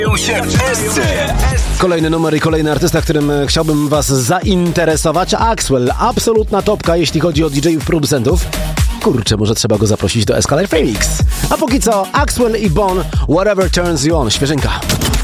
Kolejny numer i kolejny artysta, którym chciałbym was zainteresować. Axwell, absolutna topka, jeśli chodzi o DJ-ów, producentów. Kurczę, może trzeba go zaprosić do Escalade Felix. A póki co, Axwell i Bon, Whatever Turns You On, świeżynka.